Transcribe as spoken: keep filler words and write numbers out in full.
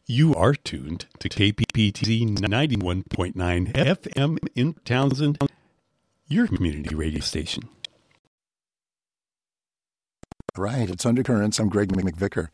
You are tuned to K P P T ninety-one point nine F M in Townsend, your community radio station. Right, it's Undercurrents. I'm Greg McVicker.